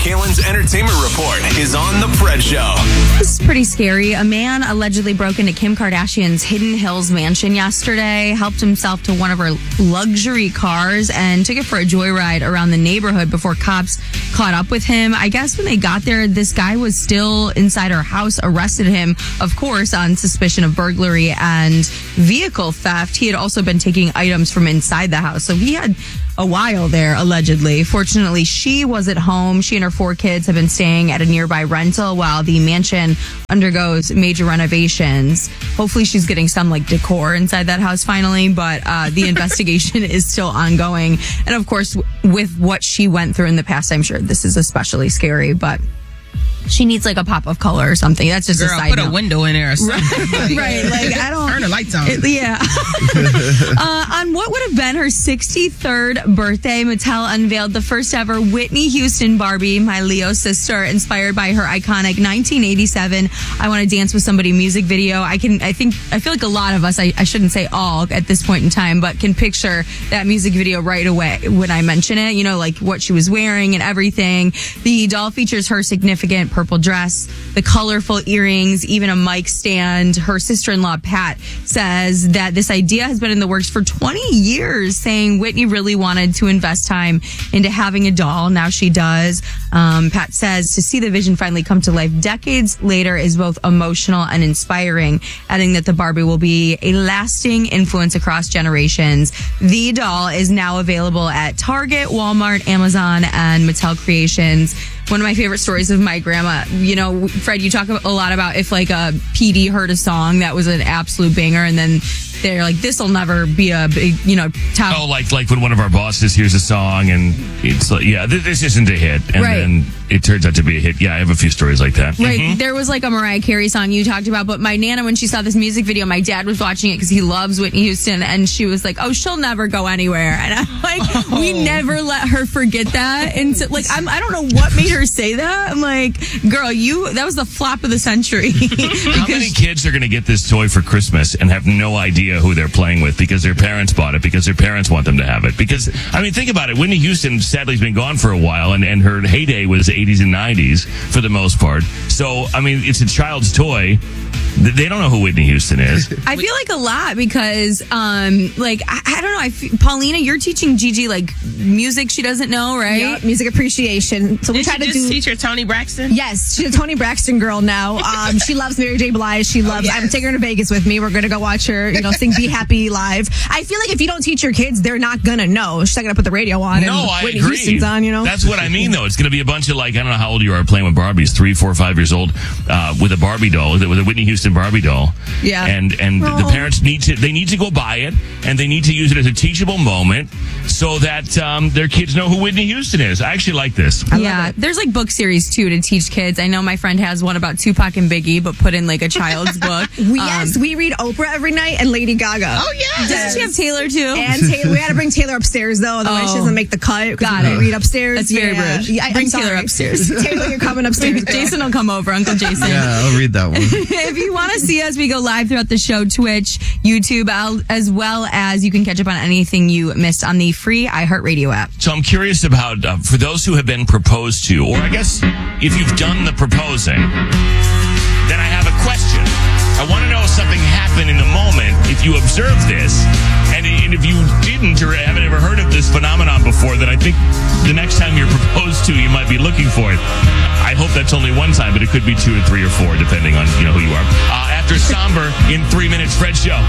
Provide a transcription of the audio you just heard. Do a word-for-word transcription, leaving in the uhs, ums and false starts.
Kalen's entertainment report is on The Fred Show. This is pretty scary. A man allegedly broke into Kim Kardashian's Hidden Hills mansion yesterday, helped himself to one of her luxury cars, and took it for a joyride around the neighborhood before cops caught up with him. I guess when they got there, this guy was still inside her house, arrested him, of course, on suspicion of burglary and vehicle theft. He had also been taking items from inside the house, so he had a while there, allegedly. Fortunately, she was at home. She and her four kids have been staying at a nearby rental while the mansion undergoes major renovations. Hopefully she's getting some like decor inside that house finally, but uh, the investigation is still ongoing. And of course, with what she went through in the past, I'm sure this is especially scary, but she needs like a pop of color or something. That's just Girl, a side put note. a window in there or something. Right, right. Like, I don't... Turn the lights on. It, yeah. uh, on what would have been her sixty-third birthday, Mattel unveiled the first ever Whitney Houston Barbie, my Leo sister, inspired by her iconic nineteen eighty-seven I Want to Dance with Somebody music video. I can, I think, I feel like a lot of us, I, I shouldn't say all at this point in time, but can picture that music video right away when I mention it, you know, like what she was wearing and everything. The doll features her significant purple dress, the colorful earrings, even a mic stand. Her sister-in-law, Pat, says that this idea has been in the works for twenty years, saying Whitney really wanted to invest time into having a doll. Now she does. Um, Pat says to see the vision finally come to life decades later is both emotional and inspiring, adding that the Barbie will be a lasting influence across generations. The doll is now available at Target, Walmart, Amazon, and Mattel Creations. One of my favorite stories of my grandma, you know, Fred, you talk a lot about if like a P D heard a song that was an absolute banger and then they're like, this will never be a big, you know, top. Oh, like like when one of our bosses hears a song and it's like, yeah, th- this isn't a hit. And right. then it turns out to be a hit. Yeah, I have a few stories like that. Right. Mm-hmm. There was like a Mariah Carey song you talked about, but my Nana, when she saw this music video, my dad was watching it because he loves Whitney Houston, and she was like, oh, she'll never go anywhere. And I'm like, oh. we never let her forget that. And so, like, I'm, I don't know what made her say that. I'm like, girl, you, that was the flop of the century. How many kids are going to get this toy for Christmas and have no idea who they're playing with because their parents bought it, because their parents want them to have it? Because, I mean, think about it. Whitney Houston sadly has been gone for a while, and, and her heyday was eighties and nineties for the most part. So, I mean, it's a child's toy. They don't know who Whitney Houston is. I feel like a lot because, um, like, I, I don't know. I f- Paulina, you're teaching Gigi, like, music she doesn't know, right? Yep, music appreciation. So we Did try you to just do. teach her Tony Braxton? Yes, she's a Tony Braxton girl now. Um, she loves Mary J. Blige. She loves. Oh, yes. I'm taking her to Vegas with me. We're gonna go watch her, you know, sing "Be Happy" live. I feel like if you don't teach your kids, they're not gonna know. She's not gonna put the radio on. No, and I Whitney agree. Houston's on, you know. That's what I mean, though. It's going to be a bunch of, like, I don't know how old you are playing with Barbies, three, four, five years old, uh, with a Barbie doll, with a Whitney Houston Barbie doll. Yeah. And and Oh. the parents need to, they need to go buy it, and they need to use it as a teachable moment so that um, their kids know who Whitney Houston is. I actually like this. I yeah, love it. there's like book series too to teach kids. I know my friend has one about Tupac and Biggie, but put in like a child's book. We, Um, yes, we read Oprah every night and Lady Gaga. Oh, yes. Doesn't she have Taylor too? And Taylor, we had to bring Taylor upstairs though, otherwise Oh. she doesn't make the cut. Got we it. Read upstairs. That's very yeah. rude. Yeah, I- Bring I'm Taylor sorry. upstairs. Taylor, you're coming upstairs. girl. Jason will come over, Uncle Jason. Yeah, I'll read that one. If you want to see us, we go live throughout the show, Twitch, YouTube, al- as well as you can catch up on anything you missed on the free iHeartRadio app. So I'm curious about, uh, for those who have been proposed to, or I guess if you've done the proposing, then I have a question. I want to know if something happened in the moment, if you observed this, and, and if you didn't or haven't ever heard of this phenomenon before, then I think the next time you're proposed to, you might be looking for it. I hope that's only one time, but it could be two or three or four, depending on, you know, who you are. Uh, after Somber in three minutes, Fred Show.